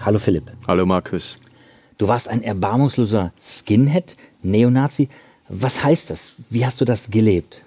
Hallo Philipp. Hallo Markus. Du warst ein erbarmungsloser Skinhead, Neonazi. Was heißt das? Wie hast du das gelebt?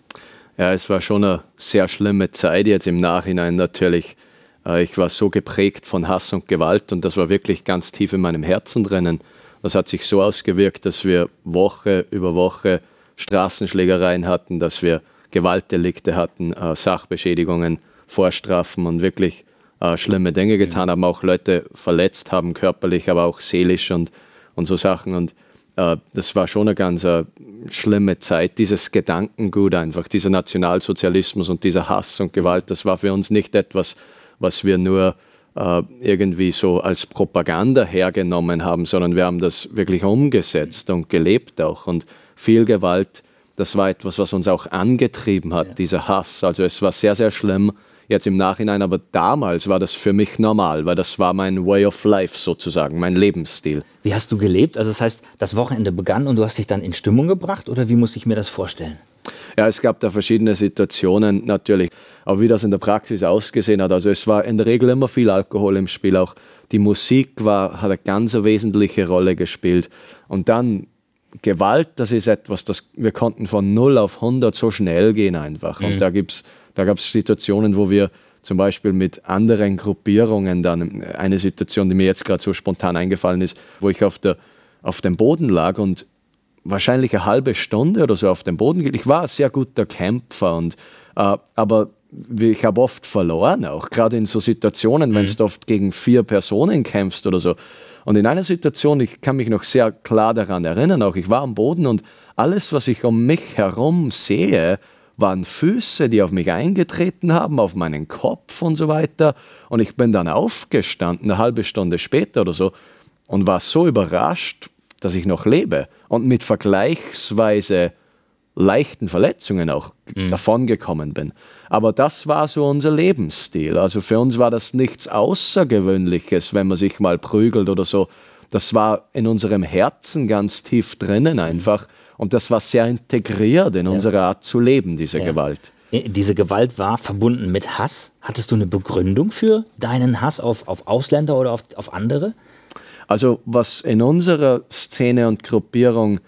Ja, es war schon eine sehr schlimme Zeit jetzt im Nachhinein natürlich. Ich war so geprägt von Hass und Gewalt und das war wirklich ganz tief in meinem Herzen drinnen. Das hat sich so ausgewirkt, dass wir Woche über Woche Straßenschlägereien hatten, dass wir Gewaltdelikte hatten, Sachbeschädigungen, Vorstrafen und wirklich schlimme Dinge getan haben, auch Leute verletzt haben, körperlich, aber auch seelisch und so Sachen. Und das war schon eine ganz schlimme Zeit. Dieses Gedankengut einfach, dieser Nationalsozialismus und dieser Hass und Gewalt, das war für uns nicht etwas, was wir nur irgendwie so als Propaganda hergenommen haben, sondern wir haben das wirklich umgesetzt und gelebt auch. Und viel Gewalt, das war etwas, was uns auch angetrieben hat, dieser Hass. Also es war sehr, sehr schlimm jetzt im Nachhinein, aber damals war das für mich normal, weil das war mein Way of Life sozusagen, mein Lebensstil. Wie hast du gelebt? Also das heißt, das Wochenende begann und du hast dich dann in Stimmung gebracht oder wie muss ich mir das vorstellen? Ja, es gab da verschiedene Situationen natürlich, aber wie das in der Praxis ausgesehen hat, also es war in der Regel immer viel Alkohol im Spiel, auch die Musik hat eine ganz wesentliche Rolle gespielt und dann Gewalt, das ist etwas, wir konnten von 0 auf 100 so schnell gehen einfach und da gab es Situationen, wo wir zum Beispiel mit anderen Gruppierungen dann, eine Situation, die mir jetzt gerade so spontan eingefallen ist, wo ich auf dem Boden lag und wahrscheinlich eine halbe Stunde oder so auf dem Boden geht. Ich war ein sehr guter Kämpfer, aber ich habe oft verloren, auch gerade in so Situationen, wenn du oft gegen 4 Personen kämpfst oder so. Und in einer Situation, ich kann mich noch sehr klar daran erinnern, auch ich war am Boden und alles, was ich um mich herum sehe, waren Füße, die auf mich eingetreten haben, auf meinen Kopf und so weiter. Und ich bin dann aufgestanden, eine halbe Stunde später oder so, und war so überrascht, dass ich noch lebe und mit vergleichsweise leichten Verletzungen auch davongekommen bin. Aber das war so unser Lebensstil. Also für uns war das nichts Außergewöhnliches, wenn man sich mal prügelt oder so. Das war in unserem Herzen ganz tief drinnen einfach. Und das war sehr integriert in unsere Art zu leben, diese Gewalt. Diese Gewalt war verbunden mit Hass. Hattest du eine Begründung für deinen Hass auf Ausländer oder auf andere? Also was in unserer Szene und Gruppierung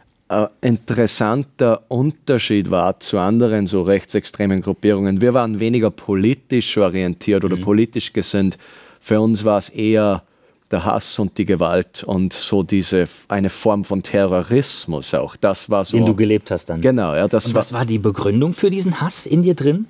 interessanter Unterschied war zu anderen so rechtsextremen Gruppierungen. Wir waren weniger politisch orientiert oder politisch gesinnt. Für uns war es eher der Hass und die Gewalt und so eine Form von Terrorismus auch. Das war so. Den du gelebt hast dann. Genau, ja. Und was war die Begründung für diesen Hass in dir drin?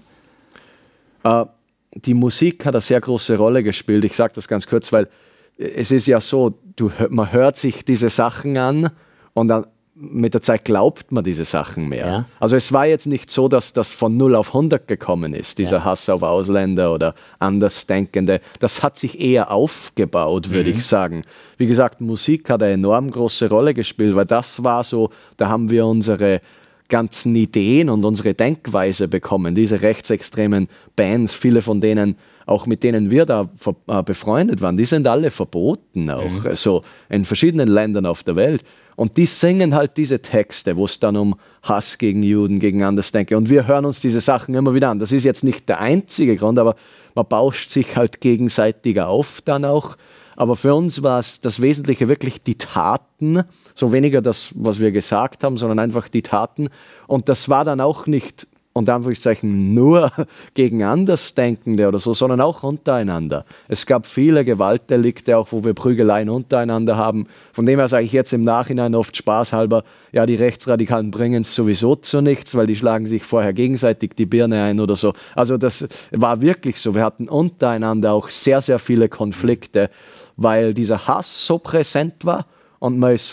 Die Musik hat eine sehr große Rolle gespielt. Ich sage das ganz kurz, weil es ist ja so, man hört sich diese Sachen an und dann mit der Zeit glaubt man diese Sachen mehr. Ja. Also es war jetzt nicht so, dass das von 0 auf 100 gekommen ist, dieser Hass auf Ausländer oder Andersdenkende. Das hat sich eher aufgebaut, würde ich sagen. Wie gesagt, Musik hat eine enorm große Rolle gespielt, weil das war so, da haben wir unsere ganzen Ideen und unsere Denkweise bekommen. Diese rechtsextremen Bands, viele von denen, auch mit denen wir da befreundet waren, die sind alle verboten auch, so in verschiedenen Ländern auf der Welt. Und die singen halt diese Texte, wo es dann um Hass gegen Juden, gegen Andersdenker. Und wir hören uns diese Sachen immer wieder an. Das ist jetzt nicht der einzige Grund, aber man bauscht sich halt gegenseitig auf dann auch. Aber für uns war es das Wesentliche wirklich die Taten, so weniger das, was wir gesagt haben, sondern einfach die Taten. Und das war dann auch nicht, unter Anführungszeichen, nur gegen Andersdenkende oder so, sondern auch untereinander. Es gab viele Gewaltdelikte, auch wo wir Prügeleien untereinander haben. Von dem her sage ich jetzt im Nachhinein oft spaßhalber, ja, die Rechtsradikalen bringen es sowieso zu nichts, weil die schlagen sich vorher gegenseitig die Birne ein oder so. Also das war wirklich so. Wir hatten untereinander auch sehr, sehr viele Konflikte, weil dieser Hass so präsent war und man ist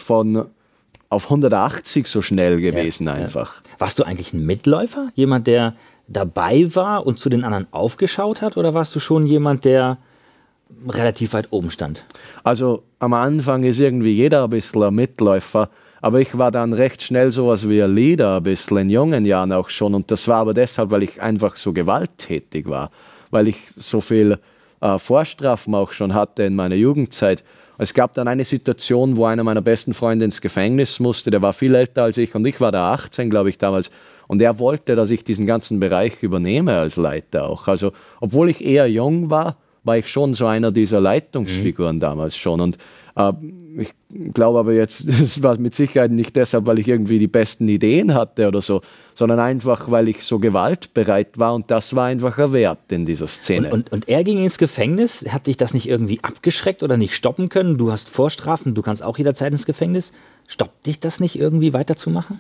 auf 180 so schnell gewesen einfach. Warst du eigentlich ein Mitläufer? Jemand, der dabei war und zu den anderen aufgeschaut hat? Oder warst du schon jemand, der relativ weit oben stand? Also am Anfang ist irgendwie jeder ein bisschen ein Mitläufer, aber ich war dann recht schnell sowas wie ein Leader, ein bisschen in jungen Jahren auch schon. Und das war aber deshalb, weil ich einfach so gewalttätig war, weil ich so viel Vorstrafen auch schon hatte in meiner Jugendzeit. Es gab dann eine Situation, wo einer meiner besten Freunde ins Gefängnis musste. Der war viel älter als ich und ich war da 18, glaube ich, damals. Und er wollte, dass ich diesen ganzen Bereich übernehme als Leiter auch. Also, obwohl ich eher jung war, war ich schon so einer dieser Leitungsfiguren damals schon. Und ich glaube aber jetzt, es war mit Sicherheit nicht deshalb, weil ich irgendwie die besten Ideen hatte oder so, sondern einfach, weil ich so gewaltbereit war und das war einfach ein Wert in dieser Szene. Und er ging ins Gefängnis, hat dich das nicht irgendwie abgeschreckt oder nicht stoppen können? Du hast Vorstrafen, du kannst auch jederzeit ins Gefängnis. Stoppt dich das nicht irgendwie weiterzumachen?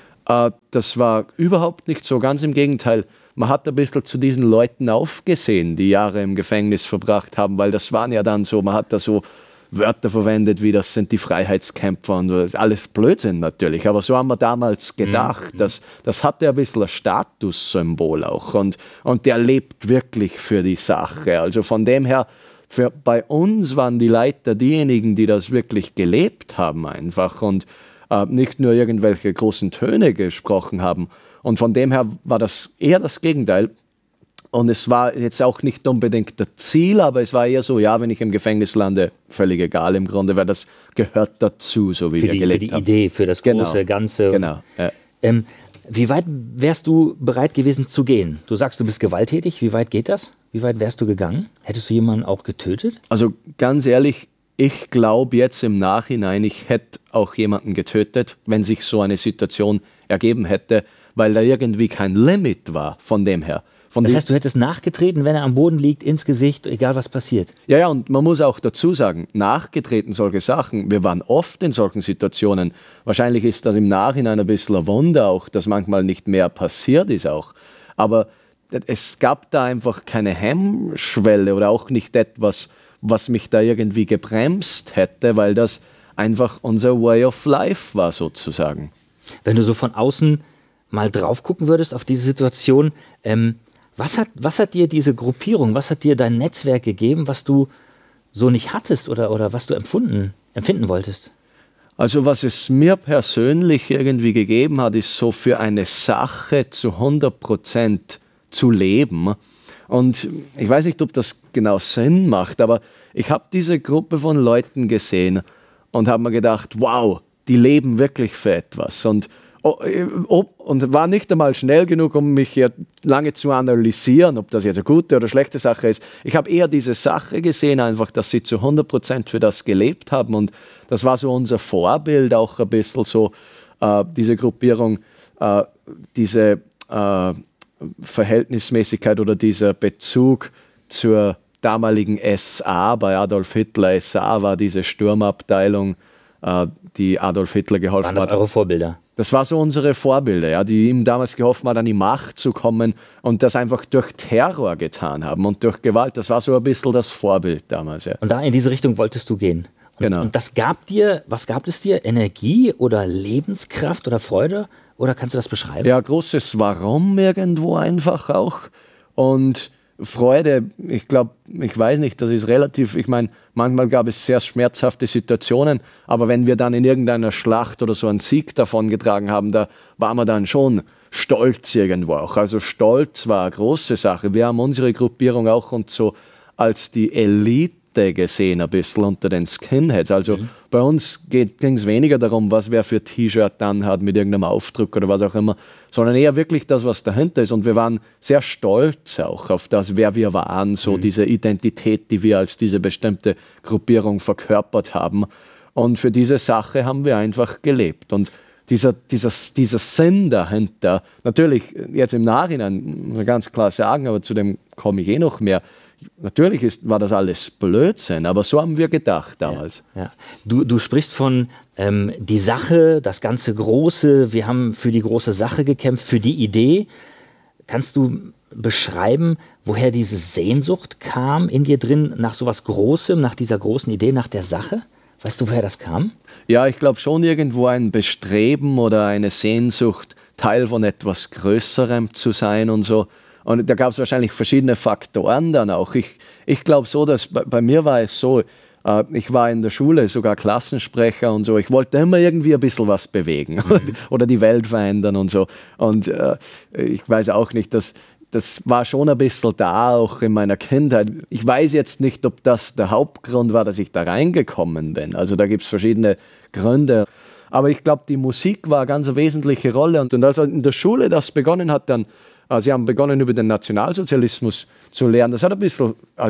Das war überhaupt nicht so, ganz im Gegenteil. Man hat ein bisschen zu diesen Leuten aufgesehen, die Jahre im Gefängnis verbracht haben, weil das waren ja dann so, man hat da so Wörter verwendet, wie das sind die Freiheitskämpfer und das ist alles Blödsinn natürlich. Aber so haben wir damals gedacht, das hatte ein bisschen ein Statussymbol auch und der lebt wirklich für die Sache. Also von dem her, bei uns waren die Leiter diejenigen, die das wirklich gelebt haben einfach und nicht nur irgendwelche großen Töne gesprochen haben. Und von dem her war das eher das Gegenteil. Und es war jetzt auch nicht unbedingt das Ziel, aber es war eher so, ja, wenn ich im Gefängnis lande, völlig egal im Grunde, weil das gehört dazu, so wie wir gelebt haben. Für die Idee, für das große Ganze. Genau. Ja. Wie weit wärst du bereit gewesen zu gehen? Du sagst, du bist gewalttätig. Wie weit geht das? Wie weit wärst du gegangen? Hättest du jemanden auch getötet? Also ganz ehrlich, ich glaube jetzt im Nachhinein, ich hätte auch jemanden getötet, wenn sich so eine Situation ergeben hätte, weil da irgendwie kein Limit war von dem her. Das heißt, du hättest nachgetreten, wenn er am Boden liegt, ins Gesicht, egal was passiert? Ja, und man muss auch dazu sagen, nachgetreten solche Sachen, wir waren oft in solchen Situationen. Wahrscheinlich ist das im Nachhinein ein bisschen ein Wunder auch, dass manchmal nicht mehr passiert ist auch. Aber es gab da einfach keine Hemmschwelle oder auch nicht etwas, was mich da irgendwie gebremst hätte, weil das einfach unser Way of Life war sozusagen. Wenn du so von außen mal drauf gucken würdest auf diese Situation, was hat dir diese Gruppierung, was hat dir dein Netzwerk gegeben, was du so nicht hattest oder was du empfinden wolltest? Also was es mir persönlich irgendwie gegeben hat, ist so für eine Sache zu 100% zu leben. Und ich weiß nicht, ob das genau Sinn macht, aber ich habe diese Gruppe von Leuten gesehen und habe mir gedacht, wow, die leben wirklich für etwas. Und war nicht einmal schnell genug, um mich hier lange zu analysieren, ob das jetzt eine gute oder schlechte Sache ist. Ich habe eher diese Sache gesehen, einfach, dass sie zu 100% für das gelebt haben. Und das war so unser Vorbild, auch ein bisschen so diese Gruppierung, diese Verhältnismäßigkeit oder dieser Bezug zur damaligen SA. Bei Adolf Hitler, SA war diese Sturmabteilung, die Adolf Hitler geholfen hat. Waren das eure Vorbilder? Das war so unsere Vorbilder, ja, die ihm damals geholfen haben, an die Macht zu kommen und das einfach durch Terror getan haben und durch Gewalt. Das war so ein bisschen das Vorbild damals. Ja. Und da in diese Richtung wolltest du gehen. Genau. Und was gab es dir? Energie oder Lebenskraft oder Freude? Oder kannst du das beschreiben? Ja, großes Warum irgendwo einfach auch. Und Freude, ich glaube, ich weiß nicht, das ist relativ, ich meine, manchmal gab es sehr schmerzhafte Situationen, aber wenn wir dann in irgendeiner Schlacht oder so einen Sieg davongetragen haben, da waren wir dann schon stolz irgendwo auch. Also Stolz war eine große Sache. Wir haben unsere Gruppierung auch und so als die Elite gesehen, ein bisschen unter den Skinheads. Also bei uns ging es weniger darum, was wer für T-Shirt dann hat mit irgendeinem Aufdruck oder was auch immer, sondern eher wirklich das, was dahinter ist. Und wir waren sehr stolz auch auf das, wer wir waren, so diese Identität, die wir als diese bestimmte Gruppierung verkörpert haben. Und für diese Sache haben wir einfach gelebt. Und dieser Sinn dahinter, natürlich jetzt im Nachhinein, muss man ganz klar sagen, aber zu dem komme ich noch mehr. Natürlich war das alles Blödsinn, aber so haben wir gedacht damals. Ja. Du sprichst von die Sache, das ganze Große, wir haben für die große Sache gekämpft, für die Idee. Kannst du beschreiben, woher diese Sehnsucht kam in dir drin, nach sowas Großem, nach dieser großen Idee, nach der Sache? Weißt du, woher das kam? Ja, ich glaube schon irgendwo ein Bestreben oder eine Sehnsucht, Teil von etwas Größerem zu sein und so. Und da gab es wahrscheinlich verschiedene Faktoren dann auch. Ich glaube so, dass bei mir war es so, ich war in der Schule sogar Klassensprecher und so. Ich wollte immer irgendwie ein bisschen was bewegen oder die Welt verändern und so. Und ich weiß auch nicht, das war schon ein bisschen da, auch in meiner Kindheit. Ich weiß jetzt nicht, ob das der Hauptgrund war, dass ich da reingekommen bin. Also da gibt es verschiedene Gründe. Aber ich glaube, die Musik war eine ganz wesentliche Rolle. Und als in der Schule das begonnen hat, dann sie haben begonnen, über den Nationalsozialismus zu lernen. Das hat ein bisschen als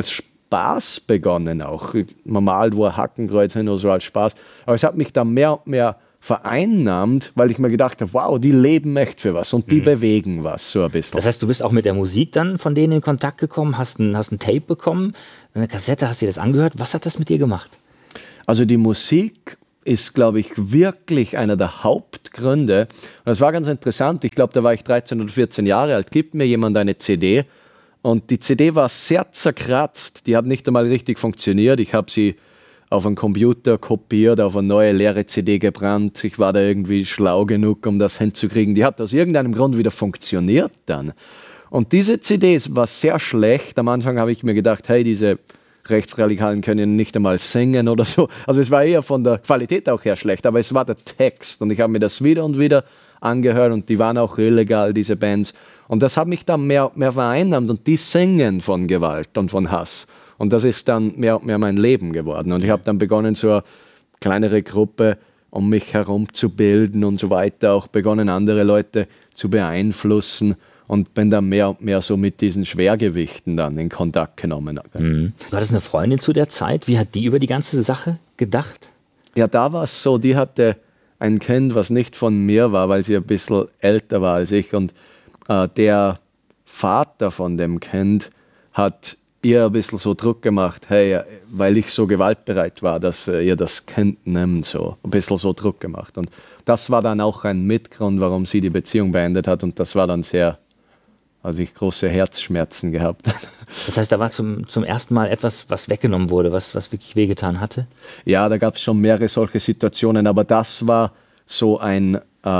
Spaß begonnen auch. Man malt wo ein Hackenkreuz hin oder so als Spaß. Aber es hat mich dann mehr und mehr vereinnahmt, weil ich mir gedacht habe, wow, die leben echt für was und die bewegen was so ein bisschen. Das heißt, du bist auch mit der Musik dann von denen in Kontakt gekommen, hast ein Tape bekommen, eine Kassette, hast dir das angehört. Was hat das mit dir gemacht? Also die Musik ist, glaube ich, wirklich einer der Hauptgründe. Und das war ganz interessant. Ich glaube, da war ich 13 oder 14 Jahre alt, gibt mir jemand eine CD und die CD war sehr zerkratzt. Die hat nicht einmal richtig funktioniert. Ich habe sie auf einen Computer kopiert, auf eine neue leere CD gebrannt. Ich war da irgendwie schlau genug, um das hinzukriegen. Die hat aus irgendeinem Grund wieder funktioniert dann. Und diese CD war sehr schlecht. Am Anfang habe ich mir gedacht, hey, diese Rechtsradikalen können nicht einmal singen oder so. Also es war eher von der Qualität auch her schlecht, aber es war der Text. Und ich habe mir das wieder und wieder angehört und die waren auch illegal, diese Bands. Und das hat mich dann mehr vereinnahmt und die singen von Gewalt und von Hass. Und das ist dann mehr und mehr mein Leben geworden. Und ich habe dann begonnen, so eine kleinere Gruppe um mich herum zu bilden und so weiter, auch begonnen, andere Leute zu beeinflussen und bin dann mehr und mehr so mit diesen Schwergewichten dann in Kontakt genommen. Mhm. Du hattest eine Freundin zu der Zeit. Wie hat die über die ganze Sache gedacht? Ja, da war es so, die hatte ein Kind, was nicht von mir war, weil sie ein bisschen älter war als ich. Und der Vater von dem Kind hat ihr ein bisschen so Druck gemacht, hey, weil ich so gewaltbereit war, dass ihr das Kind nimmt, so ein bisschen so Druck gemacht. Und das war dann auch ein Mitgrund, warum sie die Beziehung beendet hat. Und das war dann sehr, also ich große Herzschmerzen gehabt. Das heißt, da war zum ersten Mal etwas, was weggenommen wurde, was wirklich wehgetan hatte? Ja, da gab es schon mehrere solche Situationen, aber das war so eine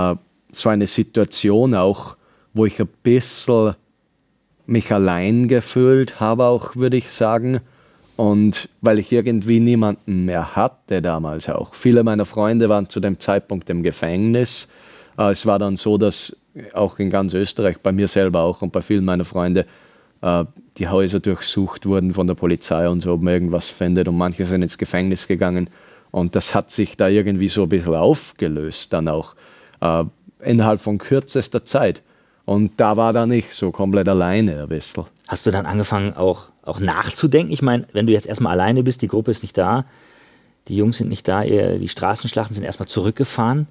Situation auch, wo ich ein bisschen mich allein gefühlt habe, auch würde ich sagen. Und weil ich irgendwie niemanden mehr hatte damals auch. Viele meiner Freunde waren zu dem Zeitpunkt im Gefängnis. Es war dann so, dass auch in ganz Österreich, bei mir selber auch und bei vielen meiner Freunde, die Häuser durchsucht wurden von der Polizei und so, ob man irgendwas findet. Und manche sind ins Gefängnis gegangen. Und das hat sich da irgendwie so ein bisschen aufgelöst dann auch innerhalb von kürzester Zeit. Und da war er nicht so komplett alleine ein bisschen. Hast du dann angefangen auch nachzudenken? Ich meine, wenn du jetzt erstmal alleine bist, die Gruppe ist nicht da, die Jungs sind nicht da, die Straßenschlachten sind erstmal zurückgefahren.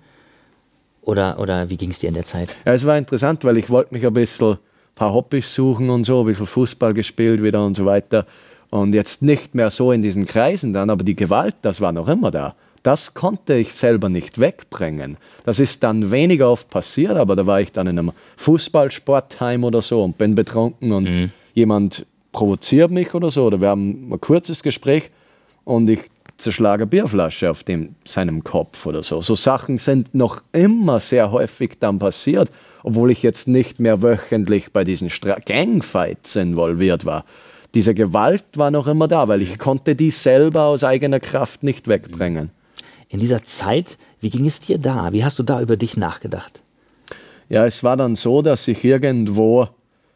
Oder wie ging es dir in der Zeit? Ja, es war interessant, weil ich wollte mich ein paar Hobbys suchen und so, ein bisschen Fußball gespielt wieder und so weiter. Und jetzt nicht mehr so in diesen Kreisen dann, aber die Gewalt, das war noch immer da. Das konnte ich selber nicht wegbringen. Das ist dann weniger oft passiert, aber da war ich dann in einem Fußballsportheim oder so und bin betrunken und jemand provoziert mich oder so, oder wir haben ein kurzes Gespräch und ich zerschlage eine Bierflasche auf seinem Kopf oder so. So Sachen sind noch immer sehr häufig dann passiert, obwohl ich jetzt nicht mehr wöchentlich bei diesen Gangfights involviert war. Diese Gewalt war noch immer da, weil ich konnte die selber aus eigener Kraft nicht wegbringen. In dieser Zeit, wie ging es dir da? Wie hast du da über dich nachgedacht? Ja, es war dann so, dass ich irgendwo,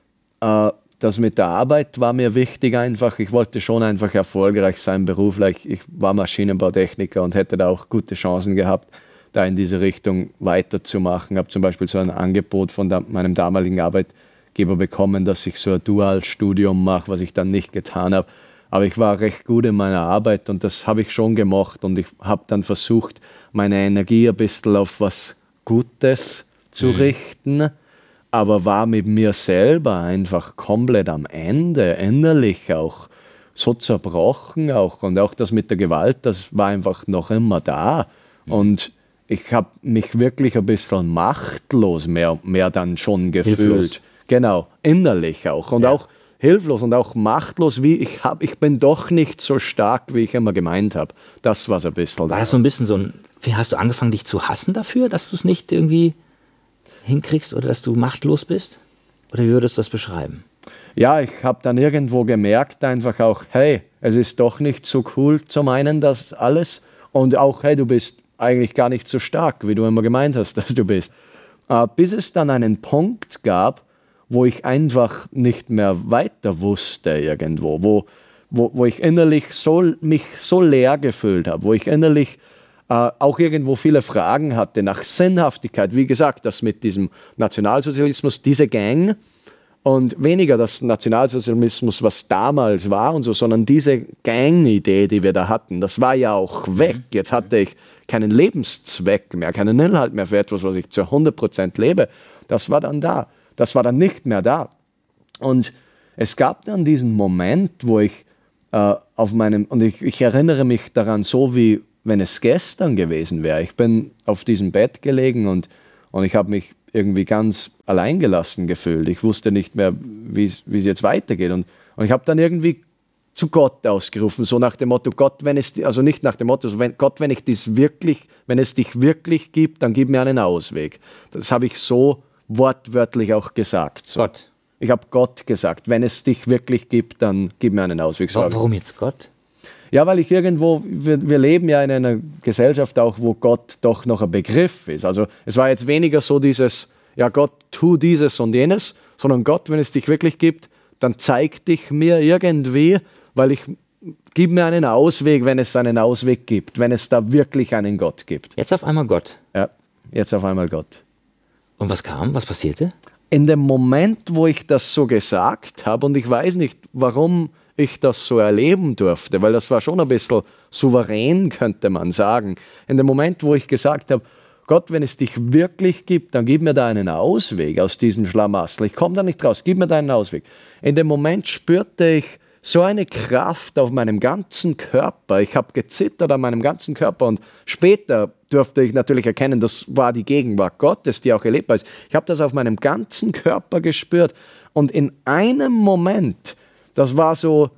das mit der Arbeit war mir wichtig einfach. Ich wollte schon einfach erfolgreich sein beruflich. Ich war Maschinenbautechniker und hätte da auch gute Chancen gehabt, da in diese Richtung weiterzumachen. Ich habe zum Beispiel so ein Angebot von meinem damaligen Arbeitgeber bekommen, dass ich so ein Dualstudium mache, was ich dann nicht getan habe. Aber ich war recht gut in meiner Arbeit und das habe ich schon gemocht. Und ich habe dann versucht, meine Energie ein bisschen auf was Gutes zu richten, aber war mit mir selber einfach komplett am Ende, innerlich auch so zerbrochen auch. Und auch das mit der Gewalt, das war einfach noch immer da. Und ich habe mich wirklich ein bisschen machtlos mehr dann schon gefühlt. Hilflos. Genau, innerlich auch. Und auch hilflos und auch machtlos, ich bin doch nicht so stark, wie ich immer gemeint habe. Das war so ein bisschen. War das so ein bisschen hast du angefangen, dich zu hassen dafür, dass du es nicht irgendwie hinkriegst oder dass du machtlos bist? Oder wie würdest du das beschreiben? Ja, ich habe dann irgendwo gemerkt einfach auch, hey, es ist doch nicht so cool zu meinen, das alles. Und auch, hey, du bist eigentlich gar nicht so stark, wie du immer gemeint hast, dass du bist. Bis es dann einen Punkt gab, wo ich einfach nicht mehr weiter wusste irgendwo, wo ich innerlich mich so leer gefühlt habe, wo ich innerlich auch irgendwo viele Fragen hatte nach Sinnhaftigkeit. Wie gesagt, das mit diesem Nationalsozialismus, diese Gang Und weniger das Nationalsozialismus, was damals war und so, sondern diese Gang-Idee, die wir da hatten, das war ja auch weg. Jetzt hatte ich keinen Lebenszweck mehr, keinen Inhalt mehr für etwas, was ich zu 100% lebe. Das war dann da. Das war dann nicht mehr da. Und es gab dann diesen Moment, wo ich ich erinnere mich daran, so wie wenn es gestern gewesen wäre. Ich bin auf diesem Bett gelegen und ich habe mich irgendwie ganz alleingelassen gefühlt. Ich wusste nicht mehr, wie es jetzt weitergeht. Und ich habe dann irgendwie zu Gott ausgerufen, so nach dem Motto, Gott, wenn es dich wirklich gibt, dann gib mir einen Ausweg. Das habe ich so wortwörtlich auch gesagt. So. Gott. Ich habe Gott gesagt, wenn es dich wirklich gibt, dann gib mir einen Ausweg. So, warum jetzt Gott? Ja, weil wir leben ja in einer Gesellschaft auch, wo Gott doch noch ein Begriff ist. Also es war jetzt weniger so dieses, ja Gott, tu dieses und jenes, sondern Gott, wenn es dich wirklich gibt, dann zeig dich mir irgendwie, gib mir einen Ausweg, wenn es einen Ausweg gibt, wenn es da wirklich einen Gott gibt. Jetzt auf einmal Gott. Ja, jetzt auf einmal Gott. Und was kam? Was passierte? In dem Moment, wo ich das so gesagt habe, und ich weiß nicht, warum ich das so erleben durfte, weil das war schon ein bisschen souverän, könnte man sagen. In dem Moment, wo ich gesagt habe, Gott, wenn es dich wirklich gibt, dann gib mir da einen Ausweg aus diesem Schlamassel. Ich komme da nicht raus, gib mir da einen Ausweg. In dem Moment spürte ich so eine Kraft auf meinem ganzen Körper. Ich habe gezittert an meinem ganzen Körper und später durfte ich natürlich erkennen, das war die Gegenwart Gottes, die auch erlebbar ist. Ich habe das auf meinem ganzen Körper gespürt und in einem Moment, das war so,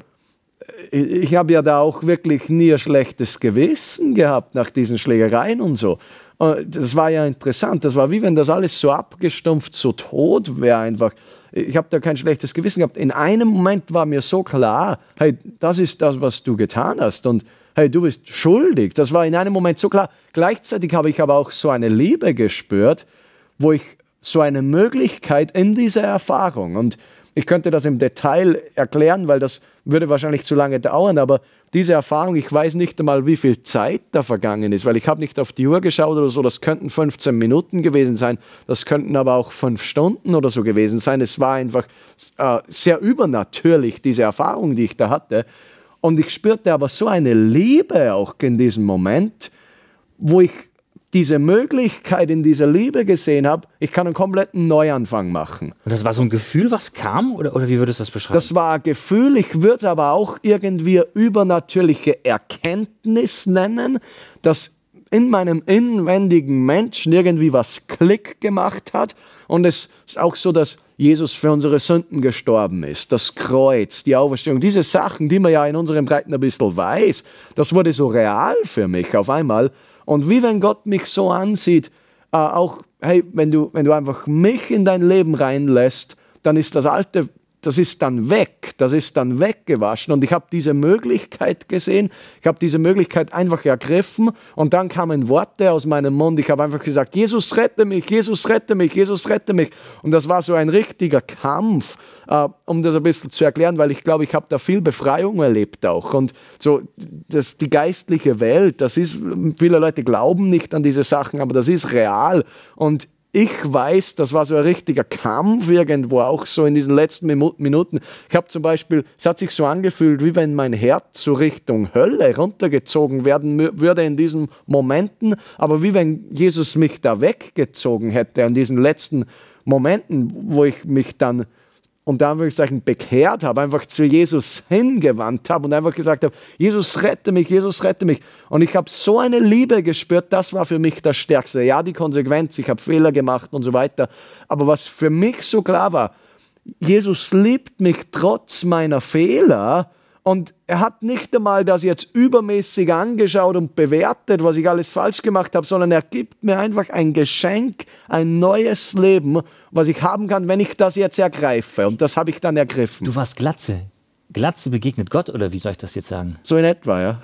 ich habe ja da auch wirklich nie ein schlechtes Gewissen gehabt nach diesen Schlägereien und so. Das war ja interessant, das war wie wenn das alles so abgestumpft, so tot wäre einfach. Ich habe da kein schlechtes Gewissen gehabt. In einem Moment war mir so klar, hey, das ist das, was du getan hast und hey, du bist schuldig. Das war in einem Moment so klar. Gleichzeitig habe ich aber auch so eine Liebe gespürt, wo ich so eine Möglichkeit in dieser Erfahrung, und ich könnte das im Detail erklären, weil das würde wahrscheinlich zu lange dauern, aber diese Erfahrung, ich weiß nicht einmal, wie viel Zeit da vergangen ist, weil ich habe nicht auf die Uhr geschaut oder so, das könnten 15 Minuten gewesen sein, das könnten aber auch 5 Stunden oder so gewesen sein. Es war einfach sehr übernatürlich, diese Erfahrung, die ich da hatte. Und ich spürte aber so eine Liebe auch in diesem Moment, wo ich diese Möglichkeit in dieser Liebe gesehen habe, ich kann einen kompletten Neuanfang machen. Und das war so ein Gefühl, was kam? Oder wie würdest du das beschreiben? Das war ein Gefühl, ich würde es aber auch irgendwie übernatürliche Erkenntnis nennen, dass in meinem inwendigen Menschen irgendwie was Klick gemacht hat. Und es ist auch so, dass Jesus für unsere Sünden gestorben ist. Das Kreuz, die Auferstehung, diese Sachen, die man ja in unseren Breiten ein bisschen weiß, das wurde so real für mich auf einmal. Und wie wenn Gott mich so ansieht, auch, hey, wenn du einfach mich in dein Leben reinlässt, dann ist das Alte, das ist dann weg, das ist dann weggewaschen. Und ich habe diese Möglichkeit gesehen, ich habe diese Möglichkeit einfach ergriffen und dann kamen Worte aus meinem Mund. Ich habe einfach gesagt, Jesus rette mich, Jesus rette mich, Jesus rette mich. Und das war so ein richtiger Kampf, um das ein bisschen zu erklären, weil ich glaube, ich habe da viel Befreiung erlebt auch. Und so die geistliche Welt, das ist, viele Leute glauben nicht an diese Sachen, aber das ist real. Und ich weiß, das war so ein richtiger Kampf irgendwo, auch so in diesen letzten Minuten. Ich habe zum Beispiel, es hat sich so angefühlt, wie wenn mein Herz so Richtung Hölle runtergezogen werden würde in diesen Momenten, aber wie wenn Jesus mich da weggezogen hätte in diesen letzten Momenten, wo ich mich dann unter Anführungszeichen bekehrt habe, einfach zu Jesus hingewandt habe und einfach gesagt habe, Jesus rette mich, Jesus rette mich. Und ich habe so eine Liebe gespürt, das war für mich das Stärkste. Ja, die Konsequenz, ich habe Fehler gemacht und so weiter. Aber was für mich so klar war, Jesus liebt mich trotz meiner Fehler. Und er hat nicht einmal das jetzt übermäßig angeschaut und bewertet, was ich alles falsch gemacht habe, sondern er gibt mir einfach ein Geschenk, ein neues Leben, was ich haben kann, wenn ich das jetzt ergreife. Und das habe ich dann ergriffen. Du warst Glatze. Glatze begegnet Gott, oder wie soll ich das jetzt sagen? So in etwa, ja.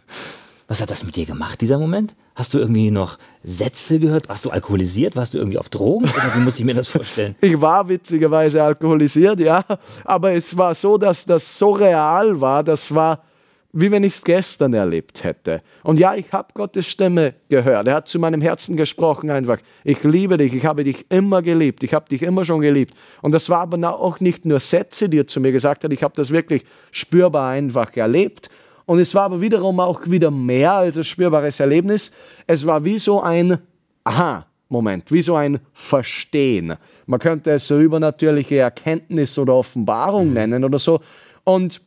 Was hat das mit dir gemacht, dieser Moment? Hast du irgendwie noch Sätze gehört? Warst du alkoholisiert? Warst du irgendwie auf Drogen? Oder wie muss ich mir das vorstellen? Ich war witzigerweise alkoholisiert, ja. Aber es war so, dass das so real war. Das war wie wenn ich es gestern erlebt hätte. Und ja, ich habe Gottes Stimme gehört. Er hat zu meinem Herzen gesprochen einfach. Ich liebe dich, ich habe dich immer geliebt, ich habe dich immer schon geliebt. Und das war aber auch nicht nur Sätze, die er zu mir gesagt hat, ich habe das wirklich spürbar einfach erlebt. Und es war aber wiederum auch wieder mehr als ein spürbares Erlebnis. Es war wie so ein Aha-Moment, wie so ein Verstehen. Man könnte es so übernatürliche Erkenntnis oder Offenbarung nennen oder so. Und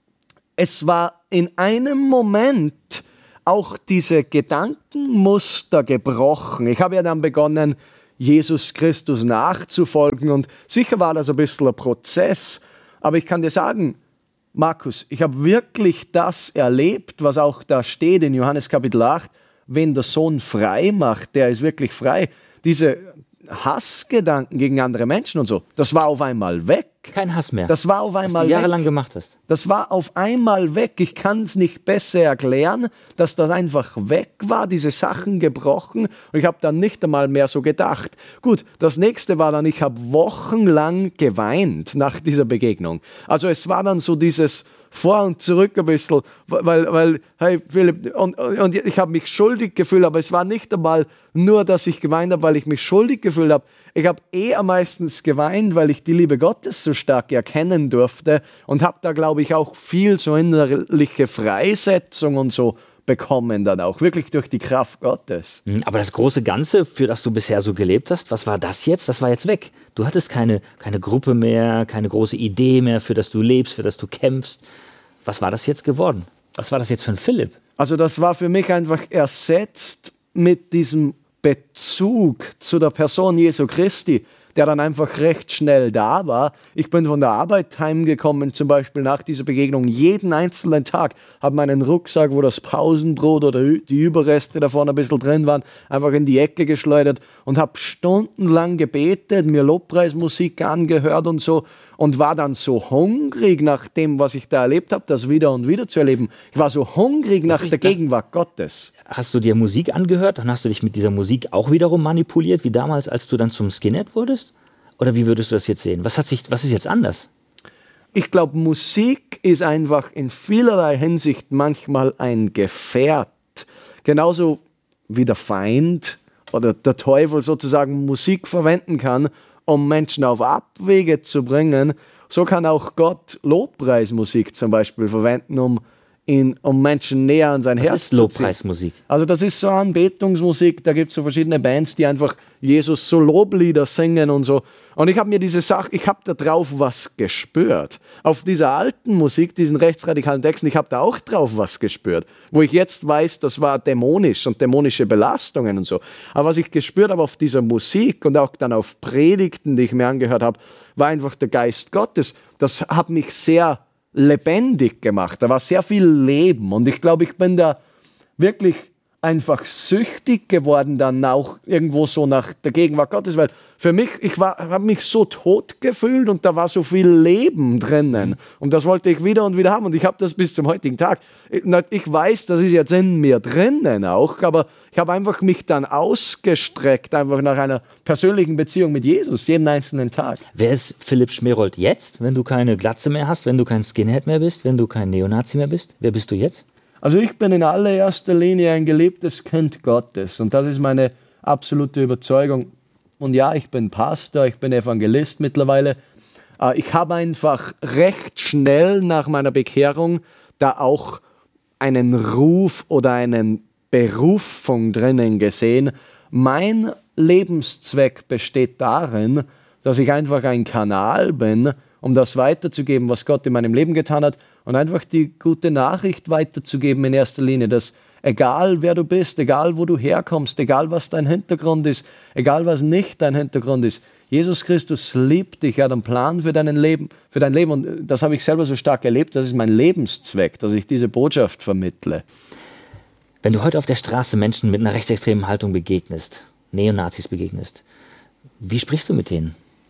es war in einem Moment auch diese Gedankenmuster gebrochen. Ich habe ja dann begonnen, Jesus Christus nachzufolgen und sicher war das ein bisschen ein Prozess, aber ich kann dir sagen, Markus, ich habe wirklich das erlebt, was auch da steht in Johannes Kapitel 8, wenn der Sohn frei macht, der ist wirklich frei. Diese Hassgedanken gegen andere Menschen und so, das war auf einmal weg. Kein Hass mehr. Das war auf einmal was du weg. jahrelang gemacht hast. Das war auf einmal weg. Ich kann es nicht besser erklären, dass das einfach weg war, diese Sachen gebrochen. Und ich habe dann nicht einmal mehr so gedacht. Gut, das nächste war dann, ich habe wochenlang geweint nach dieser Begegnung. Also es war dann so dieses vor und zurück ein bisschen, weil hey Philipp, und ich habe mich schuldig gefühlt, aber es war nicht einmal nur, dass ich geweint habe, weil ich mich schuldig gefühlt habe. Ich habe am meisten geweint, weil ich die Liebe Gottes so stark erkennen durfte und habe da, glaube ich, auch viel so innerliche Freisetzung und so bekommen dann auch, wirklich durch die Kraft Gottes. Aber das große Ganze, für das du bisher so gelebt hast, was war das jetzt? Das war jetzt weg. Du hattest keine Gruppe mehr, keine große Idee mehr, für das du lebst, für das du kämpfst. Was war das jetzt geworden? Was war das jetzt für ein Philipp? Also das war für mich einfach ersetzt mit diesem Bezug zu der Person Jesu Christi, der dann einfach recht schnell da war. Ich bin von der Arbeit heimgekommen, zum Beispiel nach dieser Begegnung, jeden einzelnen Tag, habe meinen Rucksack, wo das Pausenbrot oder die Überreste davon ein bisschen drin waren, einfach in die Ecke geschleudert und habe stundenlang gebetet, mir Lobpreismusik angehört und so und war dann so hungrig nach dem, was ich da erlebt habe, das wieder und wieder zu erleben. Ich war so hungrig nach der Gegenwart Gottes. Hast du dir Musik angehört? Dann hast du dich mit dieser Musik auch wiederum manipuliert, wie damals, als du dann zum Skinhead wurdest? Oder wie würdest du das jetzt sehen? Was ist jetzt anders? Ich glaube, Musik ist einfach in vielerlei Hinsicht manchmal ein Gefährt. Genauso wie der Feind oder der Teufel sozusagen Musik verwenden kann, um Menschen auf Abwege zu bringen, so kann auch Gott Lobpreismusik zum Beispiel verwenden, um Menschen näher an sein Herz zu ziehen. Was ist Lobpreismusik? Also das ist so Anbetungsmusik, da gibt es so verschiedene Bands, die einfach Jesus so Loblieder singen und so. Und ich habe mir diese Sache, ich habe da drauf was gespürt. Auf dieser alten Musik, diesen rechtsradikalen Texten, ich habe da auch drauf was gespürt. Wo ich jetzt weiß, das war dämonisch und dämonische Belastungen und so. Aber was ich gespürt habe auf dieser Musik und auch dann auf Predigten, die ich mir angehört habe, war einfach der Geist Gottes. Das hat mich sehr lebendig gemacht. Da war sehr viel Leben und ich glaube, ich bin da wirklich einfach süchtig geworden dann auch irgendwo so nach der Gegenwart Gottes, weil für mich, ich habe mich so tot gefühlt und da war so viel Leben drinnen und das wollte ich wieder und wieder haben und ich habe das bis zum heutigen Tag. Ich weiß, das ist jetzt in mir drinnen auch, aber ich habe einfach mich dann ausgestreckt, einfach nach einer persönlichen Beziehung mit Jesus, jeden einzelnen Tag. Wer ist Philipp Schmerold jetzt, wenn du keine Glatze mehr hast, wenn du kein Skinhead mehr bist, wenn du kein Neonazi mehr bist? Wer bist du jetzt? Also ich bin in allererster Linie ein geliebtes Kind Gottes und das ist meine absolute Überzeugung. Und ja, ich bin Pastor, ich bin Evangelist mittlerweile. Ich habe einfach recht schnell nach meiner Bekehrung da auch einen Ruf oder einen Berufung drinnen gesehen. Mein Lebenszweck besteht darin, dass ich einfach ein Kanal bin, um das weiterzugeben, was Gott in meinem Leben getan hat und einfach die gute Nachricht weiterzugeben in erster Linie, dass egal wer du bist, egal wo du herkommst, egal was dein Hintergrund ist, egal was nicht dein Hintergrund ist, Jesus Christus liebt dich, er hat einen Plan für dein Leben und das habe ich selber so stark erlebt, das ist mein Lebenszweck, dass ich diese Botschaft vermittle. Wenn du heute auf der Straße Menschen mit einer rechtsextremen Haltung begegnest, Neonazis begegnest, wie sprichst du mit denen?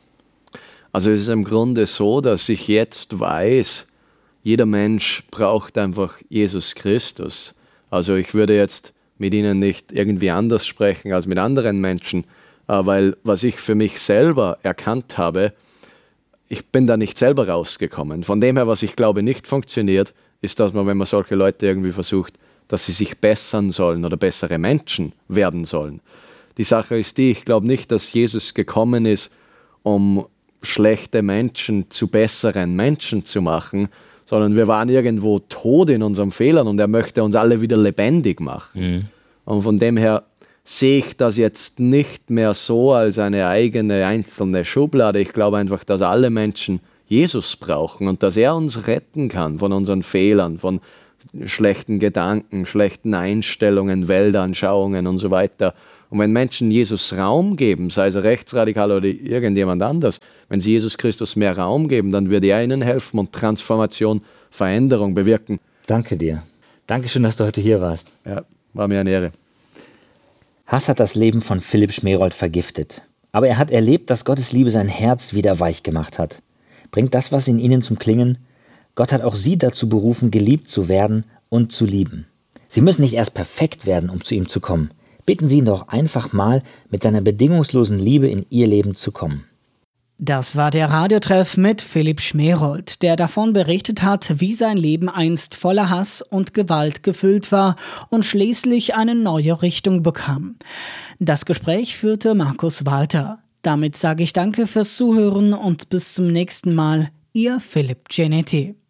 Also es ist im Grunde so, dass ich jetzt weiß, jeder Mensch braucht einfach Jesus Christus. Also ich würde jetzt mit ihnen nicht irgendwie anders sprechen als mit anderen Menschen, weil was ich für mich selber erkannt habe, ich bin da nicht selber rausgekommen. Von dem her, was ich glaube nicht funktioniert, ist, dass man, wenn man solche Leute irgendwie versucht, dass sie sich bessern sollen oder bessere Menschen werden sollen. Die Sache ist die, ich glaube nicht, dass Jesus gekommen ist, um schlechte Menschen zu besseren Menschen zu machen, sondern wir waren irgendwo tot in unseren Fehlern und er möchte uns alle wieder lebendig machen. Und von dem her sehe ich das jetzt nicht mehr so als eine eigene einzelne Schublade. Ich glaube einfach, dass alle Menschen Jesus brauchen und dass er uns retten kann von unseren Fehlern, von schlechten Gedanken, schlechten Einstellungen, Weltanschauungen und so weiter. Und wenn Menschen Jesus Raum geben, sei es rechtsradikal oder irgendjemand anders, wenn sie Jesus Christus mehr Raum geben, dann wird er ihnen helfen und Transformation, Veränderung bewirken. Danke dir. Dankeschön, dass du heute hier warst. Ja, war mir eine Ehre. Hass hat das Leben von Philipp Schmerold vergiftet. Aber er hat erlebt, dass Gottes Liebe sein Herz wieder weich gemacht hat. Bringt das was in ihnen zum Klingen? Gott hat auch sie dazu berufen, geliebt zu werden und zu lieben. Sie müssen nicht erst perfekt werden, um zu ihm zu kommen. Bitten Sie ihn doch einfach mal, mit seiner bedingungslosen Liebe in Ihr Leben zu kommen. Das war der Radiotreff mit Philipp Schmerold, der davon berichtet hat, wie sein Leben einst voller Hass und Gewalt gefüllt war und schließlich eine neue Richtung bekam. Das Gespräch führte Markus Walter. Damit sage ich Danke fürs Zuhören und bis zum nächsten Mal, Ihr Philipp Genetti.